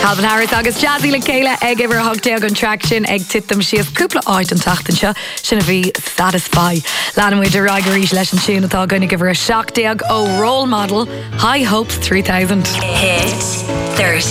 Calvin Harris agus Jazzy le céile ag iwwer hogteag an track sin ag titam sios cúpla áit an tachtan seo sinna bhí Satisfy. Leanam muid a raigeríis leis an tune atá gonna give her a seachtaag ó Role Model High Hopes 3000. Hit 30.